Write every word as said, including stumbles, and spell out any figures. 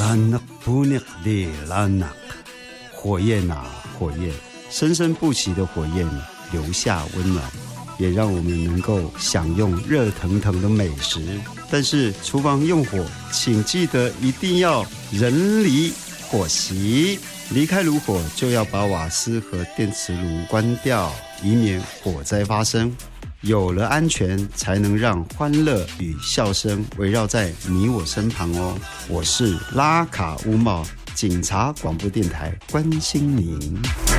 拉纳布涅里拉纳，火焰啊火焰，生生不息的火焰留下温暖，也让我们能够享用热腾腾的美食。但是厨房用火，请记得一定要人离火熄，离开炉火就要把瓦斯和电磁炉关掉，以免火灾发生。有了安全，才能让欢乐与笑声围绕在你我身旁哦。我是拉卡乌茂，警察广播电台关心您。